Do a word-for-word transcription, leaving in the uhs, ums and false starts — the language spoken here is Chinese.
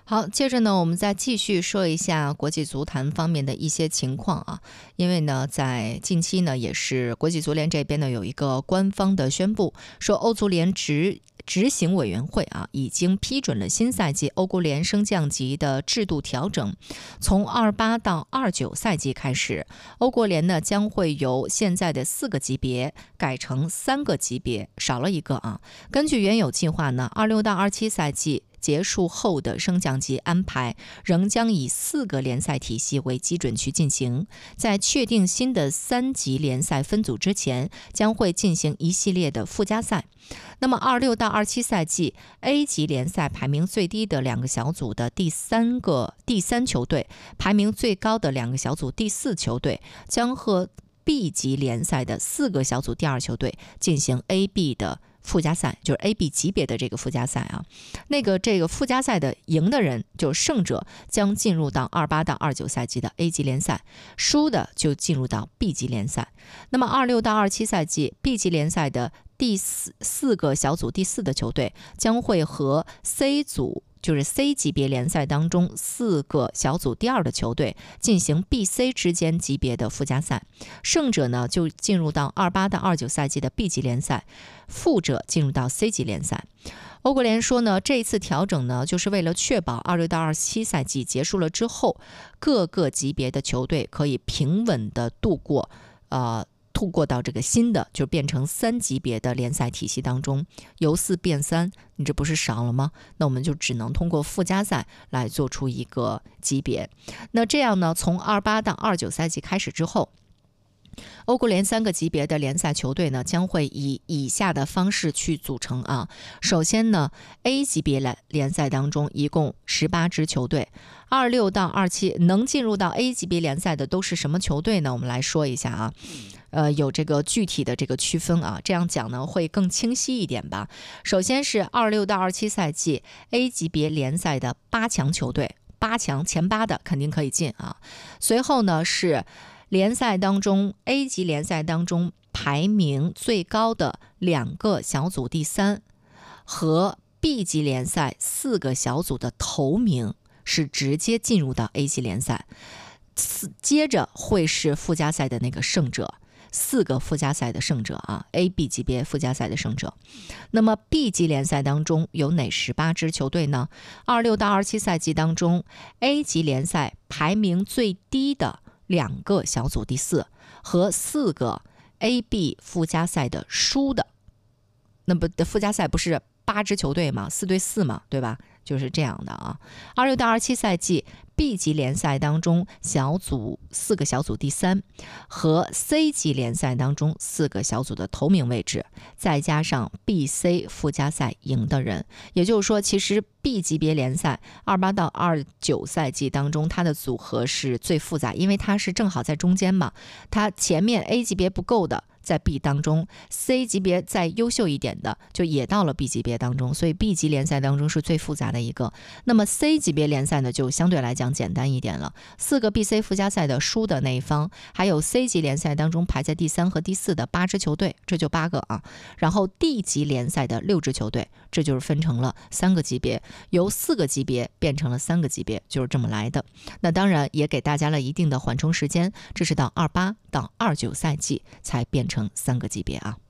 好，接着呢，我们再继续说一下国际足坛方面的一些情况啊。因为呢，在近期呢，也是国际足联这边呢有一个官方的宣布，说欧足联执执行委员会啊已经批准了新赛季欧国联升降级的制度调整。从二八到二九赛季开始，欧国联呢将会由现在的四个级别改成三个级别，少了一个啊。根据原有计划呢，二六到二七赛季结束后的升降级安排仍将以四个联赛体系为基准去进行，在确定新的三级联赛分组之前，将会进行一系列的附加赛。那么二六到二七赛季 A 级联赛排名最低的两个小组的第三个第三球队，排名最高的两个小组第四球队将和 B 级联赛的四个小组第二球队进行 A B 的附加赛，就是 A B 级别的这个附加赛啊。那个这个附加赛的赢的人，就是胜者将进入到二八到二九赛季的 A 级联赛，输的就进入到 B 级联赛。那么二六到二七赛季 B 级联赛的第四四个小组第四的球队将会和 C 组，就是 C 级别联赛当中四个小组第二的球队进行 B、C 之间级别的附加赛，胜者呢就进入到二八到二九赛季的 B 级联赛，负者进入到 C 级联赛。欧国联说呢，这一次调整呢，就是为了确保二六到二七赛季结束了之后，各个级别的球队可以平稳的度过，呃。度过到这个新的就变成三级别的联赛体系当中，由四变三，你这不是少了吗？那我们就只能通过附加赛来做出一个级别。那这样呢，从二八到二九赛季开始之后，欧国联三个级别的联赛球队呢，将会以以下的方式去组成啊。首先呢 ，A 级别联联赛当中一共十八支球队，二六到二七能进入到 A 级别联赛的都是什么球队呢？我们来说一下啊。呃，有这个具体的这个区分啊，这样讲呢会更清晰一点吧。首先是二六到二七赛季 A 级别联赛的八强球队，八强前八的肯定可以进啊。随后呢是联赛当中 A 级联赛当中排名最高的两个小组第三和 B 级联赛四个小组的头名是直接进入到 A 级联赛，接着会是附加赛的那个胜者。四个附加赛的胜者啊 ，A、B 级别附加赛的胜者。那么 B 级联赛当中有哪十八支球队呢？二六到二七赛季当中 ，A 级联赛排名最低的两个小组第四和四个 A、B 附加赛的输的，那么的附加赛不是八支球队嘛，四对四嘛，对吧？就是这样的啊。二六到二七赛季 B 级联赛当中小组四个小组第三和 C 级联赛当中四个小组的头名位置，再加上 B、C 附加赛赢的人，也就是说，其实 B 级别联赛二八到二九赛季当中，它的组合是最复杂，因为它是正好在中间嘛，它前面 A 级别不够的。在 B 当中 ，C 级别再优秀一点的就也到了 B 级别当中，所以 B 级联赛当中是最复杂的一个。那么 C 级别联赛呢，就相对来讲简单一点了。四个 B、C 附加赛的输的那一方，还有 C 级联赛当中排在第三和第四的八支球队，这就八个啊。然后 D 级联赛的六支球队，这就是分成了三个级别，由四个级别变成了三个级别，就是这么来的。那当然也给大家了一定的缓冲时间，这是到二八到二九赛季才变成三个级别啊。